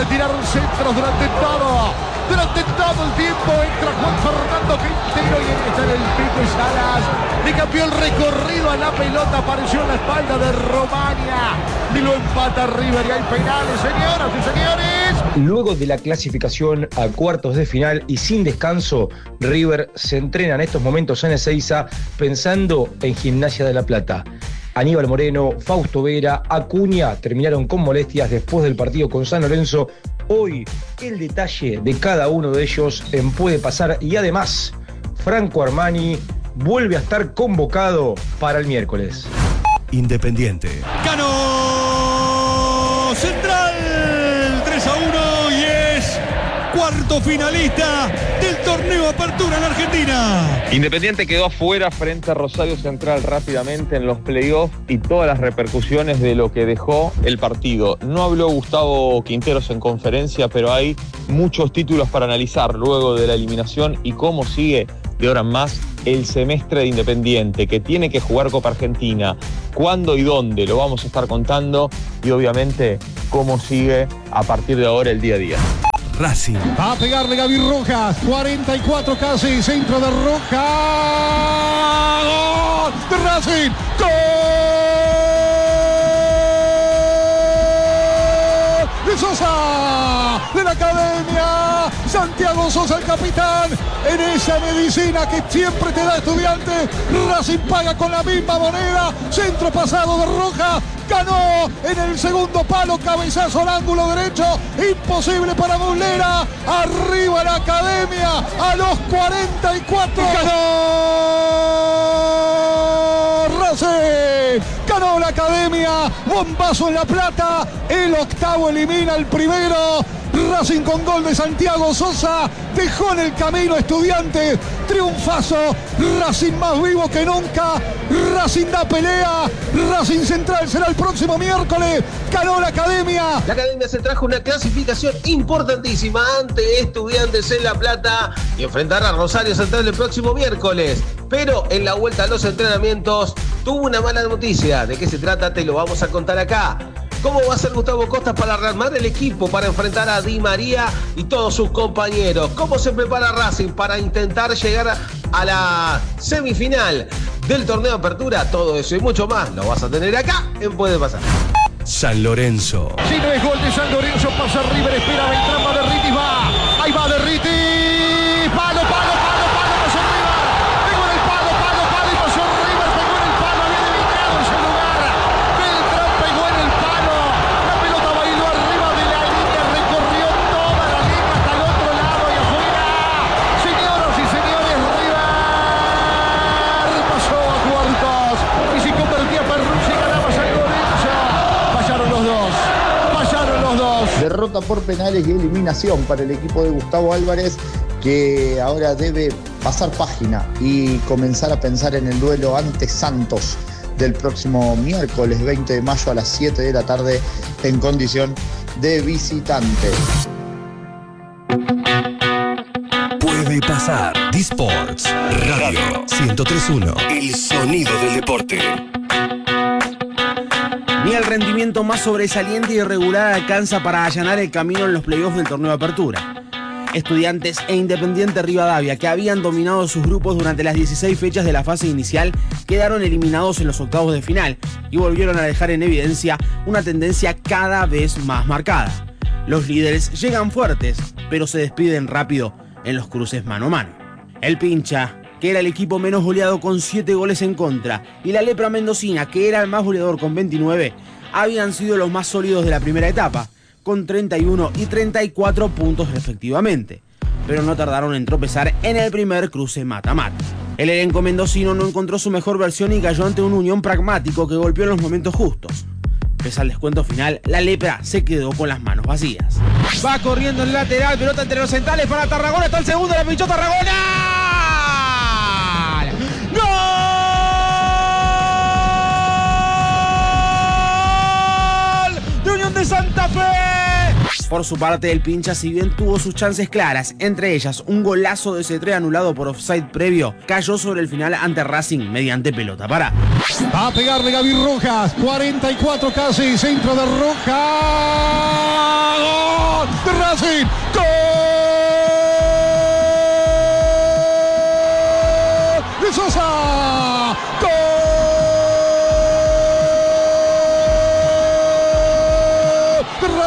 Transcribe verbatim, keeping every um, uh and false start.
tirar centros durante todo, durante todo el tiempo. Entra Juan Fernando Quintero y está en el Pipe Salas. Le cambió el recorrido a la pelota, apareció en la espalda de Romania y lo empata River y hay penales, señoras y señores. Luego de la clasificación a cuartos de final y sin descanso, River se entrena en estos momentos en Ezeiza pensando en Gimnasia de La Plata. Aníbal Moreno, Fausto Vera, Acuña terminaron con molestias después del partido con San Lorenzo. Hoy el detalle de cada uno de ellos en Puede Pasar y además Franco Armani vuelve a estar convocado para el miércoles. Independiente. Ganó Central tres a uno y es cuarto finalista del torneo Apertura en Argentina. Independiente quedó afuera frente a Rosario Central rápidamente en los playoffs y todas las repercusiones de lo que dejó el partido. No habló Gustavo Quinteros en conferencia, pero hay muchos títulos para analizar luego de la eliminación y cómo sigue de ahora en más el semestre de Independiente, que tiene que jugar Copa Argentina. ¿Cuándo y dónde? Lo vamos a estar contando y obviamente cómo sigue a partir de ahora el día a día. Racing. Va a pegarle Gaby Rojas, cuarenta y cuatro casi, centro de Rojas. ¡Gol de Racing! ¡Gol de Sosa! De la Academia, Santiago Sosa el capitán, en esa medicina que siempre te da Estudiantes. Racing paga con la misma moneda, centro pasado de Rojas, ganó en el segundo palo, cabezazo al ángulo derecho, imposible para Muslera, arriba la Academia, a los cuarenta y cuatro, ganó Racing, ganó la Academia, bombazo en La Plata, el octavo elimina al primero. Racing con gol de Santiago Sosa dejó en el camino a Estudiantes, triunfazo, Racing más vivo que nunca, Racing da pelea, Racing Central será el próximo miércoles, ganó la Academia. La Academia se trajo una clasificación importantísima ante Estudiantes en La Plata y enfrentará a Rosario Central el próximo miércoles, pero en la vuelta a los entrenamientos tuvo una mala noticia. ¿De qué se trata? Te lo vamos a contar acá. ¿Cómo va a ser Gustavo Costas para rearmar el equipo para enfrentar a Di María y todos sus compañeros? ¿Cómo se prepara Racing para intentar llegar a la semifinal del torneo Apertura? Todo eso y mucho más lo vas a tener acá en Puede Pasar. San Lorenzo. Si no es gol de San Lorenzo, pasa River, espera Beltrán, va de Ritis, va. Ahí va de Ritis. Palo, palo, palo, palo, pasó River. Pegó en el palo, palo, palo y pasó River. Pegó en el palo, había debilitado ese lugar. Beltrán pegó en el palo. La pelota bailó arriba de la línea, recorrió toda la línea hasta el otro lado y afuera. Señoras y señores, River pasó a cuartos y se convertía Perruzzi y ganaba San Lorenzo. Fallaron los dos. Fallaron los dos. Derrota por penales y eliminación para el equipo de Gustavo Álvarez, que ahora debe pasar página y comenzar a pensar en el duelo ante Santos del próximo miércoles veinte de mayo a las siete de la tarde en condición de visitante. Puede Pasar. D-Sports Radio ciento tres punto uno. El sonido del deporte. Ni el rendimiento más sobresaliente y irregular alcanza para allanar el camino en los playoffs del torneo de Apertura. Estudiantes e Independiente Rivadavia, que habían dominado sus grupos durante las dieciséis fechas de la fase inicial, quedaron eliminados en los octavos de final y volvieron a dejar en evidencia una tendencia cada vez más marcada. Los líderes llegan fuertes, pero se despiden rápido en los cruces mano a mano. El Pincha, que era el equipo menos goleado con siete goles en contra, y la Lepra Mendocina, que era el más goleador con veintinueve, habían sido los más sólidos de la primera etapa, con treinta y uno y treinta y cuatro puntos respectivamente, pero no tardaron en tropezar en el primer cruce mata-mata. El elenco mendocino no encontró su mejor versión y cayó ante un Unión pragmático que golpeó en los momentos justos. Pese al descuento final, la Lepra se quedó con las manos vacías. Va corriendo el lateral, pelota entre los centrales para Tarragona, está el segundo, la pinchó Tarragona. ¡Gol! ¡De Unión de Santa Fe! Por su parte, el Pincha, si bien tuvo sus chances claras, entre ellas un golazo de Cetré anulado por offside previo, cayó sobre el final ante Racing mediante pelota parada. Va a pegarle Gaby Rojas, cuarenta y cuatro casi, centro de Rojas. ¡Gol